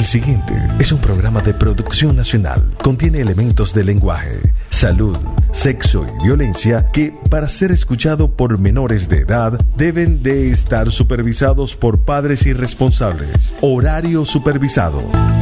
siguiente es un programa de producción nacional. Contiene elementos de lenguaje, salud, sexo y violencia que, para ser escuchado por menores de edad, deben de estar supervisados por padres y responsables. Horario supervisado.